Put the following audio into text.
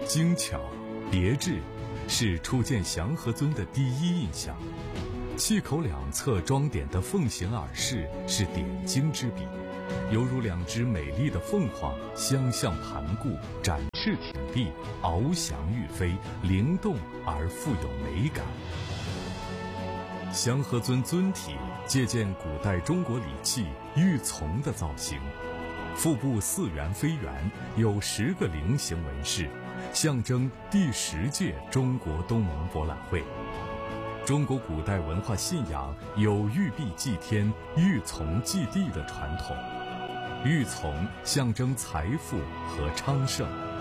精巧、别致，是初见祥和尊的第一印象。气口两侧装点的凤形耳饰是点睛之笔，犹如两只美丽的凤凰相向盘顾，展翅挺立，翱翔欲飞，灵动而富有美感。祥和尊尊体借鉴古代中国礼器玉琮的造型，腹部似圆非圆，有10个菱形纹饰，象征第10届中国东盟博览会。中国古代文化信仰有玉璧祭天、玉琮祭地的传统，玉琮象征财富和昌盛。